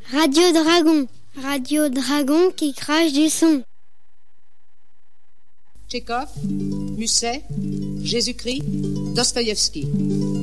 Radio Dragon. Radio Dragon qui crache du son. Tchekhov, Musset, Jésus-Christ, Dostoïevski.